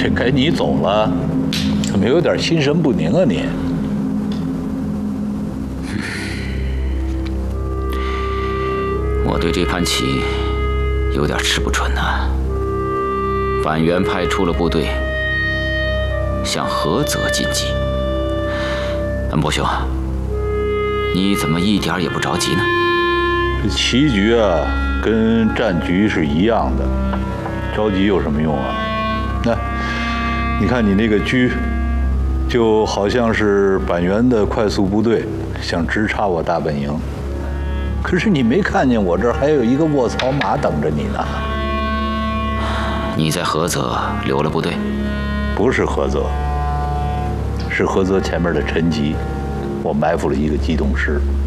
这该你走了，怎么有点心神不宁啊你？ 我对这盘棋有点吃不准呐。板垣派出了部队，向菏泽进击。恩伯兄，你怎么一点也不着急呢？ 这棋局啊，跟战局是一样的，着急有什么用啊？那你看你那个车，就好像是板垣的快速部队想直插我大本营，可是你没看见我这儿还有一个卧槽马等着你呢。 你在菏泽留了部队？ 不是菏泽，是菏泽前面的陈集，我埋伏了一个机动师。